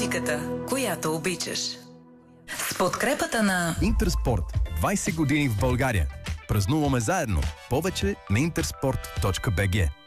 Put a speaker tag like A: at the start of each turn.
A: музиката, която обичаш. С подкрепата на
B: Интерспорт. 20 години в България. Празнуваме заедно. Повече на intersport.bg.